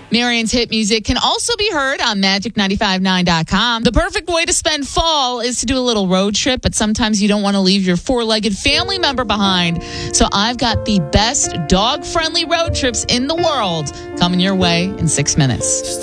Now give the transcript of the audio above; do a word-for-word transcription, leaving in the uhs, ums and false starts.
Marion's hit music can also be heard on magic nine five nine dot com. The perfect way to spend fall is to do a little road trip, but sometimes you don't want to leave your four-legged family member behind. So I've got the best dog-friendly road trips in the world coming your way in six minutes.